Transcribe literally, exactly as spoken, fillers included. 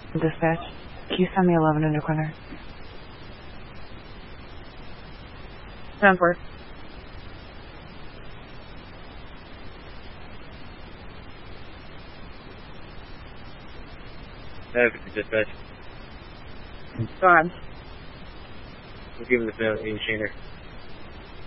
Dispatch, can you send me eleven into Quinter? Sounds work. Have it, dispatch. Go ahead. We'll give him the phone in Shaner.